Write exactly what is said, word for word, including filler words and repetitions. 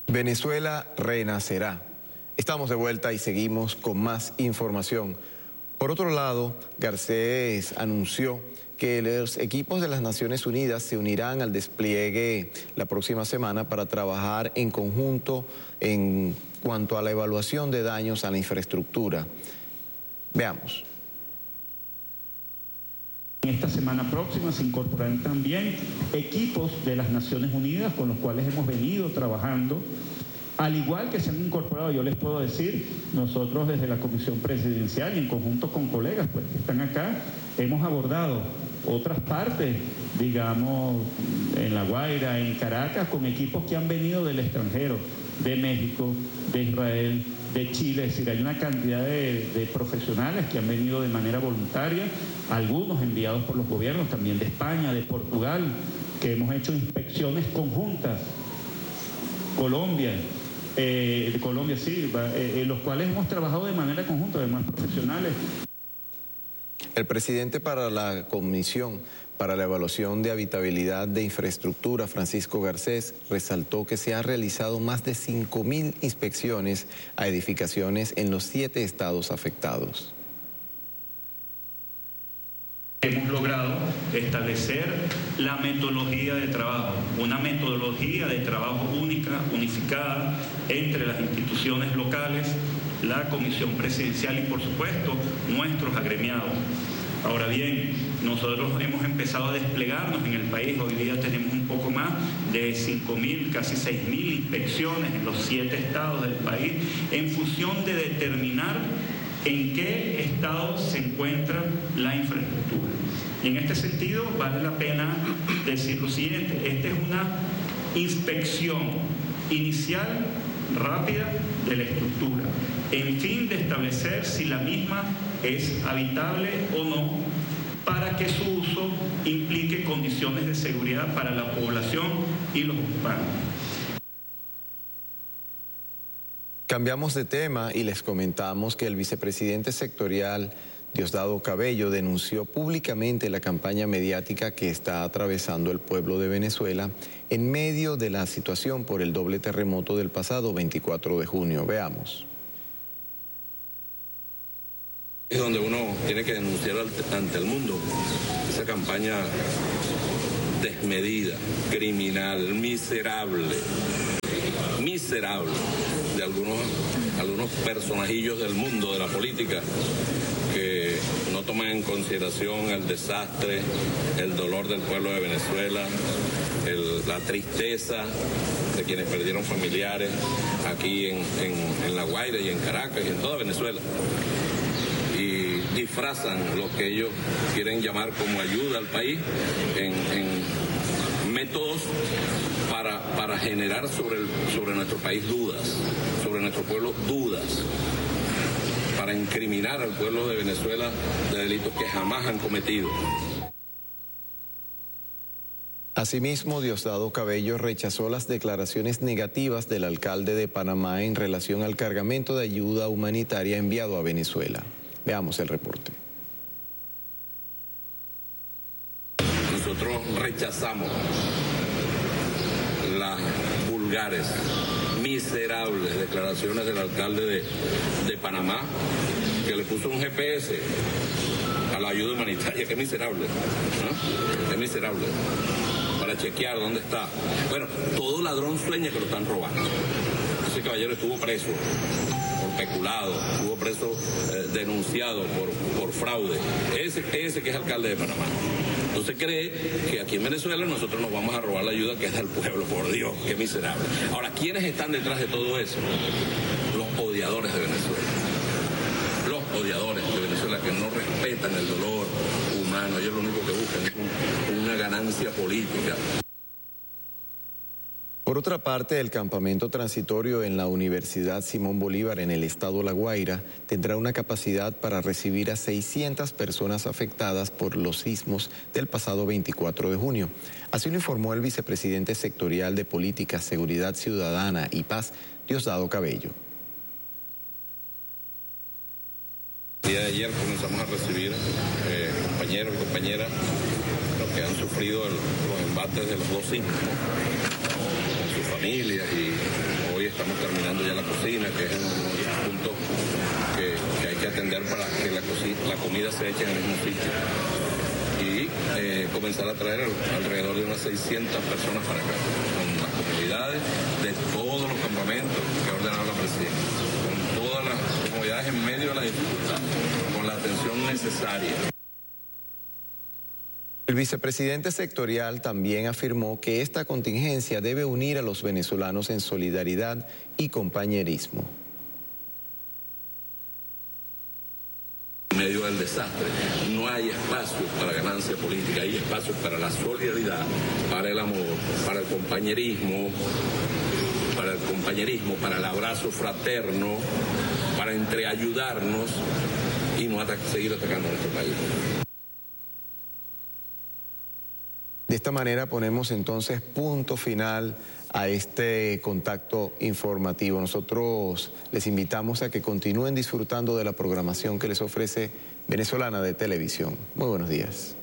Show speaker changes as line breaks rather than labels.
Venezuela renacerá. Estamos de vuelta y seguimos con más información. Por otro lado, Garcés anunció que los equipos de las Naciones Unidas se unirán al despliegue la próxima semana para trabajar en conjunto en cuanto a la evaluación de daños a la infraestructura. Veamos.
En esta semana próxima se incorporarán también equipos de las Naciones Unidas con los cuales hemos venido trabajando. Al igual que se han incorporado, yo les puedo decir, nosotros desde la Comisión Presidencial y en conjunto con colegas pues, que están acá, hemos abordado otras partes, digamos, en La Guaira, en Caracas, con equipos que han venido del extranjero, de México, de Israel, de Chile. Es decir, hay una cantidad de, de profesionales que han venido de manera voluntaria, algunos enviados por los gobiernos, también de España, de Portugal, que hemos hecho inspecciones conjuntas, Colombia, eh, de Colombia sí, eh, en los cuales hemos trabajado de manera conjunta, además profesionales.
El presidente para la Comisión para la Evaluación de Habitabilidad de Infraestructura, Francisco Garcés, resaltó que se han realizado más de cinco mil inspecciones a edificaciones en los siete estados afectados.
Hemos logrado establecer la metodología de trabajo, una metodología de trabajo única, unificada entre las instituciones locales, la Comisión Presidencial y, por supuesto, nuestros agremiados. Ahora bien, nosotros hemos empezado a desplegarnos en el país. Hoy día tenemos un poco más de cinco mil, casi seis mil inspecciones en los siete estados del país en función de determinar en qué estado se encuentra la infraestructura. Y en este sentido vale la pena decir lo siguiente: esta es una inspección inicial rápida de la estructura, en fin de establecer si la misma es habitable o no, para que su uso implique condiciones de seguridad para la población y los ocupantes.
Cambiamos de tema y les comentamos que el vicepresidente sectorial Diosdado Cabello denunció públicamente la campaña mediática que está atravesando el pueblo de Venezuela en medio de la situación por el doble terremoto del pasado veinticuatro de junio. Veamos.
Es donde uno tiene que denunciar ante el mundo esa campaña desmedida, criminal, miserable, miserable de algunos, algunos personajillos del mundo de la política que no toman en consideración el desastre, el dolor del pueblo de Venezuela, el, la tristeza de quienes perdieron familiares aquí en, en, en La Guaira y en Caracas y en toda Venezuela. Y disfrazan lo que ellos quieren llamar como ayuda al país en, en métodos para, para generar sobre, el, sobre nuestro país dudas, sobre nuestro pueblo dudas, para incriminar al pueblo de Venezuela de delitos que jamás han cometido.
Asimismo, Diosdado Cabello rechazó las declaraciones negativas del alcalde de Panamá en relación al cargamento de ayuda humanitaria enviado a Venezuela. Veamos el reporte.
Nosotros rechazamos las vulgares, miserables declaraciones del alcalde de, de Panamá, que le puso un G P S a la ayuda humanitaria. Qué miserable, ¿no? Qué miserable, para chequear dónde está. Bueno, todo ladrón sueña que lo están robando. Ese caballero estuvo preso por peculado, estuvo preso eh, denunciado por, por fraude. Ese, ese que es alcalde de Panamá. Entonces cree que aquí en Venezuela nosotros nos vamos a robar la ayuda que es del pueblo. Por Dios, qué miserable. Ahora, ¿quiénes están detrás de todo eso? Los odiadores de Venezuela. Los odiadores de Venezuela que no respetan el dolor humano. Ellos lo único que buscan es un, una ganancia política.
Por otra parte, el campamento transitorio en la Universidad Simón Bolívar en el estado La Guaira tendrá una capacidad para recibir a seiscientas personas afectadas por los sismos del pasado veinticuatro de junio. Así lo informó el vicepresidente sectorial de Política, Seguridad Ciudadana y Paz, Diosdado Cabello.
El día de ayer comenzamos a recibir eh, compañeros y compañeras los que han sufrido el, los embates de los dos sismos, con sus familias, y hoy desarrolla la cocina, que es uno de los puntos que, que hay que atender para que la, cocina, la comida se eche en el mismo sitio. Y eh, comenzar a traer alrededor de unas seiscientas personas para acá, con las comunidades de todos los campamentos que ha ordenado la presidenta, con todas las comunidades en medio de la dificultad, con la atención necesaria.
El vicepresidente sectorial también afirmó que esta contingencia debe unir a los venezolanos en solidaridad y compañerismo.
En medio del desastre no hay espacio para ganancia política, hay espacio para la solidaridad, para el amor, para el compañerismo, para el compañerismo, para el abrazo fraterno, para entreayudarnos y no atac- seguir atacando a nuestro país.
De esta manera ponemos entonces punto final a este contacto informativo. Nosotros les invitamos a que continúen disfrutando de la programación que les ofrece Venezolana de Televisión. Muy buenos días.